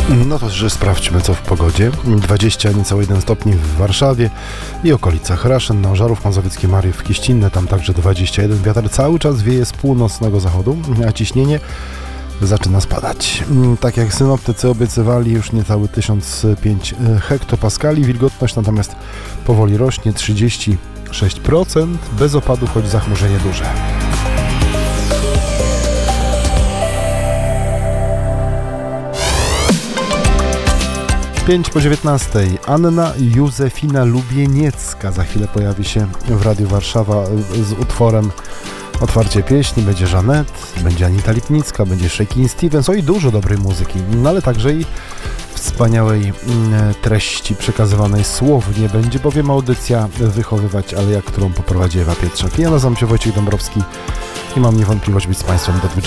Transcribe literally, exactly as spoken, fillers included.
No to że sprawdźmy, co w pogodzie. dwadzieścia, niecałe jeden stopni w Warszawie i okolicach. Raszyn, Nożarów, Mazowieckie, Mariów, Kiścinne, tam także dwadzieścia jeden. Wiatr cały czas wieje z północnego zachodu, a ciśnienie zaczyna spadać. Tak jak synoptycy obiecywali, już niecały tysiąc pięć hektopaskali. Wilgotność natomiast powoli rośnie, trzydzieści sześć procent. Bez opadu, choć zachmurzenie duże. pięć po dziewiętnastej. Anna Józefina Lubieniecka za chwilę pojawi się w Radiu Warszawa z utworem Otwarcie pieśni. Będzie Żanet, będzie Anita Lipnicka, będzie Shakin' Stevens, oj dużo dobrej muzyki, no ale także i wspaniałej treści przekazywanej słownie. Będzie bowiem audycja Wychowywać, ale jak, którą poprowadzi Ewa Pietrzak. Ja nazywam się Wojciech Dąbrowski i mam niewątpliwość być z Państwem do dwudziestej.